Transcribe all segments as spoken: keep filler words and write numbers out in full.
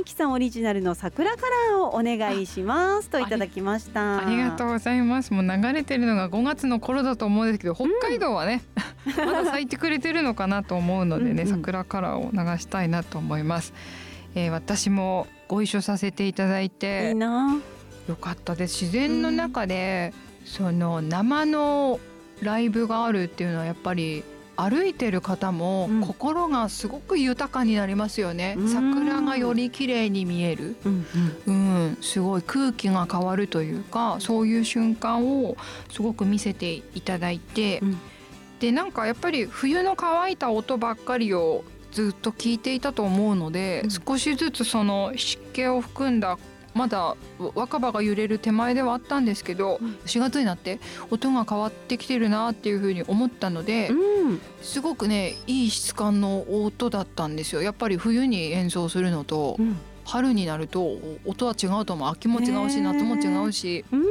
ゆきさんオリジナルの桜カラーをお願いしますといただきました。 ありがとうございます。もう流れてるのがごがつの頃だと思うんですけど、北海道はね、うん、まだ咲いてくれてるのかなと思うのでねうん、うん、桜カラーを流したいなと思います。えー、私もご一緒させていただいていいな、 よかったです。自然の中で、うん、その生のライブがあるっていうのはやっぱり歩いてる方も心がすごく豊かになりますよね、うん、桜がより綺麗に見える、うんうんうん、すごい空気が変わるというか、そういう瞬間をすごく見せていただいて、うん、でなんかやっぱり冬の乾いた音ばっかりをずっと聞いていたと思うので、うん、少しずつその湿気を含んだまだ若葉が揺れる手前ではあったんですけど、うん、しがつになって音が変わってきてるなっていう風に思ったので、うん、すごくねいい質感の音だったんですよ。やっぱり冬に演奏するのと、うん、春になると音は違うと思う。秋も違うし夏も違うし、うん、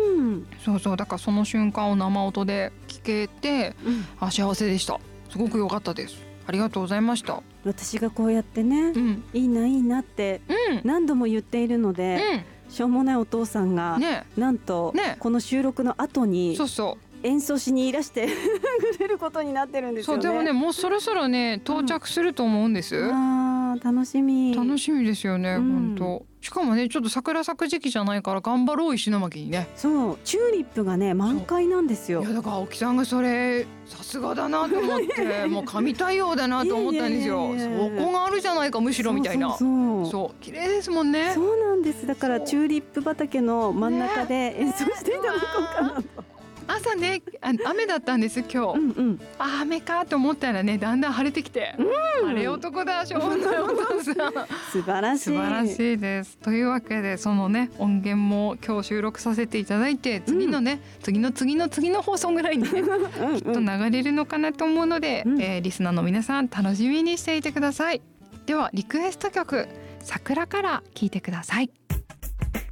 そうそう、だからその瞬間を生音で聞けて、うん、あ幸せでした。すごく良かったです。ありがとうございました。 私がこうやってね、うん、いいないいなって何度も言っているので、うん、しょうもないお父さんが、ね、なんと、ね、この収録の後にそうそう演奏しにいらしてくれることになってるんですよね。 そうでもねもうそろそろね到着すると思うんです、うん、 あ楽しみ楽しみですよね、うん、本当。しかもねちょっと桜咲く時期じゃないから頑張ろう石巻にね。 そうチューリップがね満開なんですよ。 いやだから青木さんがそれさすがだなと思ってもう神対応だなと思ったんですよ。そこがあるじゃないかむしろみたいな。そうそうそうそう綺麗ですもんね。 そうなんです。だからチューリップ畑の真ん中で演奏していただこうかなと、ね、 朝ね雨だったんです今日、うんうん、あ雨かと思ったらねだんだん晴れてきて、うん、晴れ男だしょうがないお父さん素晴らしい素晴らしいです。というわけでそのね音源も今日収録させていただいて次のね、うん、次の次の次の放送ぐらいにねうん、きっと流れるのかなと思うので、うんえー、リスナーの皆さん楽しみにしていてください。ではリクエスト曲桜から聴いてください。